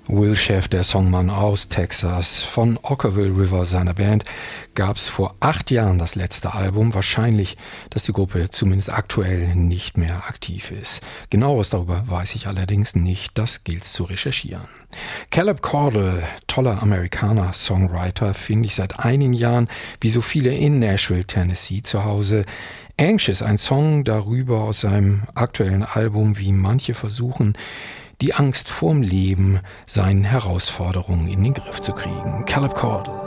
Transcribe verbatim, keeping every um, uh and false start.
Will Sheff, der Songmann aus Texas, von Okkervil River, seiner Band, gab es vor acht Jahren das letzte Album. Wahrscheinlich, dass die Gruppe zumindest aktuell nicht mehr aktiv ist. Genaueres darüber weiß ich allerdings nicht, das gilt zu recherchieren. Caleb Caudle, toller Amerikaner, Songwriter, finde ich seit einigen Jahren, wie so viele in Nashville, Tennessee, zu Hause. Anxious, ein Song darüber aus seinem aktuellen Album, wie manche versuchen, die Angst vorm Leben, seinen Herausforderungen in den Griff zu kriegen. Caleb Caudle.